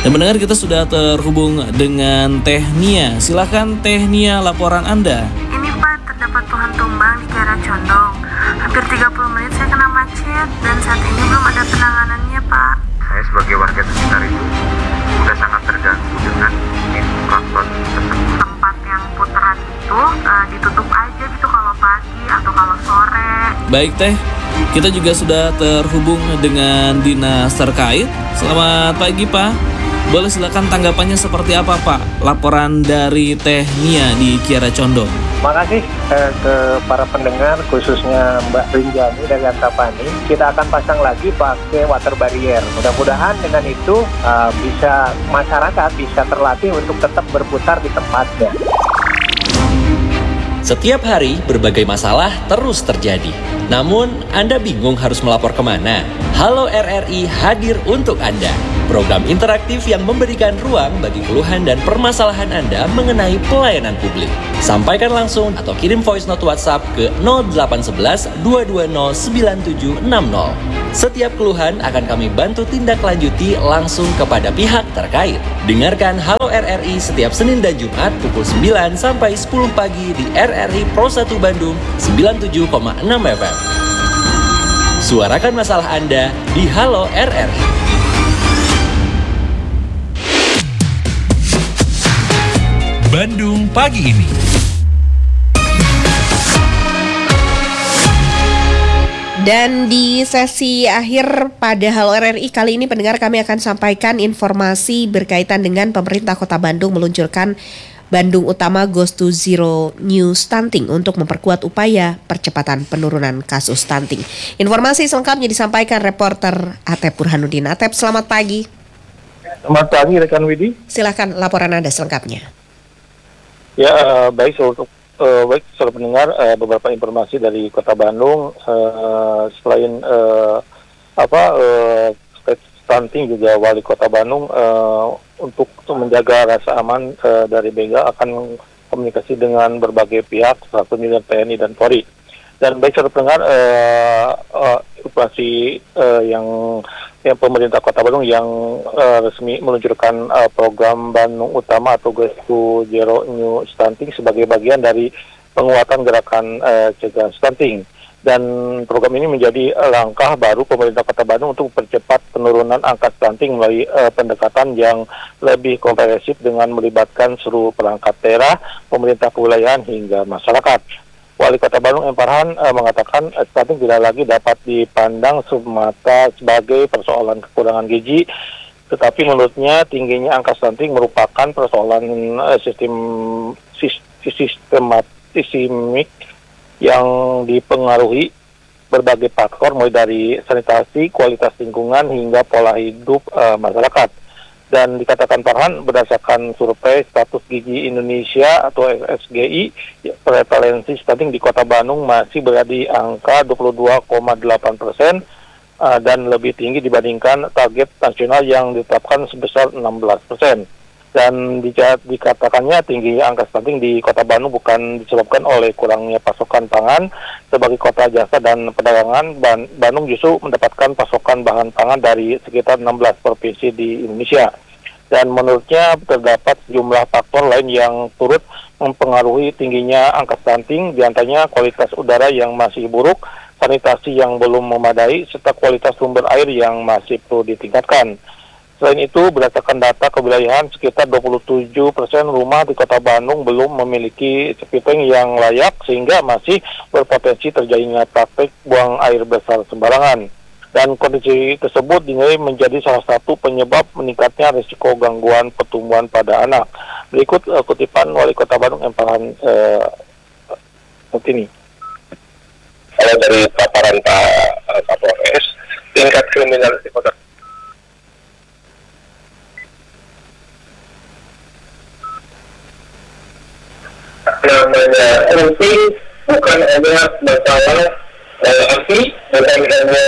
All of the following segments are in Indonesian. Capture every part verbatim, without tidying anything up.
Dan mendengar kita sudah terhubung dengan Teh Nia. Silakan Teh Nia, laporan Anda. Ini Pak, terdapat pohon tumbang di Kiara Condong. Hampir tiga puluh menit saya kena macet dan saat ini belum ada penanganannya Pak. Saya sebagai warga sekitar itu sudah sangat terganggu dengan infrastruktur tersebut. Tempat yang putaran itu uh, ditutup aja gitu kalau pagi atau kalau sore. Baik Teh, kita juga sudah terhubung dengan dinas terkait. Selamat pagi Pak. Boleh silakan tanggapannya seperti apa Pak? Laporan dari Teh Nia di Kiara Condong. Terima kasih eh, ke para pendengar, khususnya Mbak Rinjani dari Antapani. Kita akan pasang lagi pakai water barrier. Mudah-mudahan dengan itu uh, bisa masyarakat bisa terlatih untuk tetap berputar di tempatnya. Setiap hari berbagai masalah terus terjadi. Namun Anda bingung harus melapor kemana? Halo R R I hadir untuk Anda. Program interaktif yang memberikan ruang bagi keluhan dan permasalahan Anda mengenai pelayanan publik. Sampaikan langsung atau kirim voice note WhatsApp ke nol delapan satu satu dua dua nol sembilan tujuh enam nol. Setiap keluhan akan kami bantu tindak lanjuti langsung kepada pihak terkait. Dengarkan Halo R R I setiap Senin dan Jumat pukul sembilan sampai sepuluh pagi di R R I Pro satu Bandung sembilan puluh tujuh koma enam F M. Suarakan masalah Anda di Halo R R I. Bandung pagi ini. Dan di sesi akhir pada Halo R R I kali ini pendengar kami akan sampaikan informasi berkaitan dengan pemerintah Kota Bandung meluncurkan Bandung Utama Goes to Zero New Stunting untuk memperkuat upaya percepatan penurunan kasus stunting. Informasi selengkapnya disampaikan reporter Atep Burhanuddin. Atep, selamat pagi. Selamat pagi rekan Widi. Silakan laporan Anda selengkapnya. Ya, uh, baik untuk uh, baik saudara pendengar, uh, beberapa informasi dari Kota Bandung uh, selain uh, apa uh, stunting juga Wali Kota Bandung uh, untuk menjaga rasa aman uh, dari begal akan komunikasi dengan berbagai pihak, salah satunya T N I dan Polri. Dan baik saudara pendengar, uh, uh, informasi uh, yang yang pemerintah Kota Bandung yang uh, resmi meluncurkan uh, program Bandung Utama atau Goes to Zero New Stunting sebagai bagian dari penguatan gerakan uh, cegah stunting. Dan program ini menjadi uh, langkah baru pemerintah Kota Bandung untuk mempercepat penurunan angka stunting melalui uh, pendekatan yang lebih komprehensif dengan melibatkan seluruh perangkat daerah, pemerintah kewilayahan hingga masyarakat. Wali Kota Bandung M. Farhan uh, mengatakan uh, stunting tidak lagi dapat dipandang semata sebagai persoalan kekurangan gizi, tetapi menurutnya tingginya angka stunting merupakan persoalan uh, sistem sis, sistematismik yang dipengaruhi berbagai faktor mulai dari sanitasi, kualitas lingkungan hingga pola hidup uh, masyarakat. Dan dikatakan Farhan, berdasarkan survei status gizi Indonesia atau S G I, prevalensi stunting di Kota Bandung masih berada di angka dua puluh dua koma delapan persen uh, dan lebih tinggi dibandingkan target nasional yang ditetapkan sebesar enam belas persen. Dan dikatakannya tinggi angka stunting di Kota Bandung bukan disebabkan oleh kurangnya pasokan pangan. Sebagai kota jasa dan perdagangan, Bandung justru mendapatkan pasokan bahan pangan dari sekitar enam belas provinsi di Indonesia. Dan menurutnya terdapat sejumlah faktor lain yang turut mempengaruhi tingginya angka stunting, diantaranya kualitas udara yang masih buruk, sanitasi yang belum memadai, serta kualitas sumber air yang masih perlu ditingkatkan. Selain itu, berdasarkan data kewilayahan, sekitar dua puluh tujuh persen rumah di Kota Bandung belum memiliki sepipeng yang layak, sehingga masih berpotensi terjadinya praktik buang air besar sembarangan. Dan kondisi tersebut dinilai menjadi salah satu penyebab meningkatnya risiko gangguan pertumbuhan pada anak. Berikut uh, kutipan Wali Kota Bandung M. Farhan uh, ini. Kalau dari paparan Pak uh, Kapolres, tingkat kriminalitas di Kota namanya korupsi bukan hanya masalah uh, aksi, bukan hanya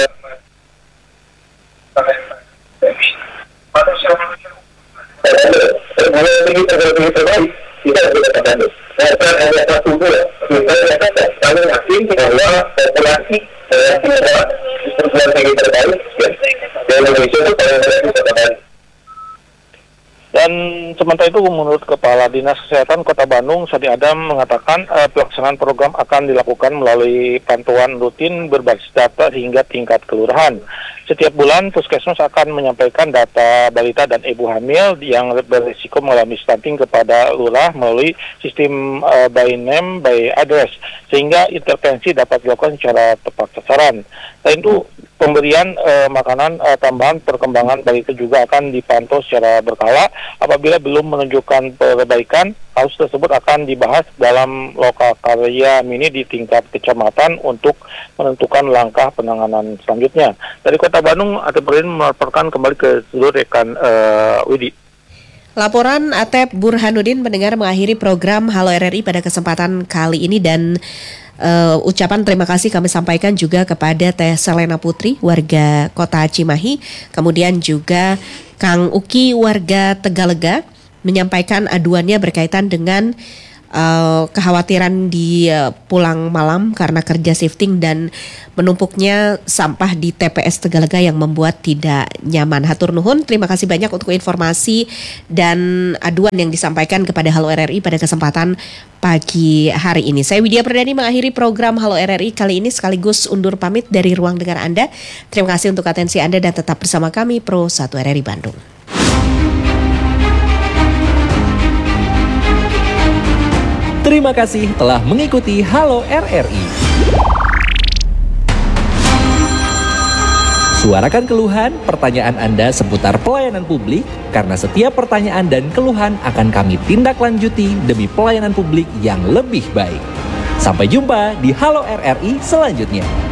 manusia manusia manusia ini terjadi terbaik tidak bisa terjadi. Bukan hanya satu dua, kita kata kami yakin bahwa populasi bahwa perguruan tinggi terbaik ya, di Indonesia itu paling banyak bisa terjadi. Dan sementara itu menurut Kepala Dinas Kesehatan Kota Bandung, Sadi Adam, mengatakan uh, pelaksanaan program akan dilakukan melalui pantauan rutin berbasis data hingga tingkat kelurahan. Setiap bulan Puskesmas akan menyampaikan data balita dan ibu hamil yang berisiko mengalami stunting kepada lurah melalui sistem uh, by name by address, sehingga intervensi dapat dilakukan secara tepat sasaran. Selain itu, pemberian uh, makanan uh, tambahan perkembangan balita juga akan dipantau secara berkala. Apabila belum menunjukkan perbaikan, kasus tersebut akan dibahas dalam lokakarya mini di tingkat kecamatan untuk menentukan langkah penanganan selanjutnya. Dari Kota Bandung, Atep Burhanuddin melaporkan kembali ke seluruh rekan uh, Widi. Laporan Atep Burhanuddin mendengar mengakhiri program Halo R R I pada kesempatan kali ini, dan uh, ucapan terima kasih kami sampaikan juga kepada Teh Selena Putri, warga Kota Cimahi, kemudian juga Kang Uki, warga Tegalega, menyampaikan aduannya berkaitan dengan uh, kekhawatiran di uh, pulang malam karena kerja shifting dan menumpuknya sampah di T P S Tegalega yang membuat tidak nyaman. Hatur nuhun, terima kasih banyak untuk informasi dan aduan yang disampaikan kepada Halo R R I pada kesempatan pagi hari ini. Saya Widya Perdani mengakhiri program Halo R R I kali ini sekaligus undur pamit dari ruang dengar Anda. Terima kasih untuk atensi Anda dan tetap bersama kami Pro satu R R I Bandung. Terima kasih telah mengikuti Halo R R I. Suarakan keluhan, pertanyaan Anda seputar pelayanan publik, karena setiap pertanyaan dan keluhan akan kami tindak lanjuti demi pelayanan publik yang lebih baik. Sampai jumpa di Halo R R I selanjutnya.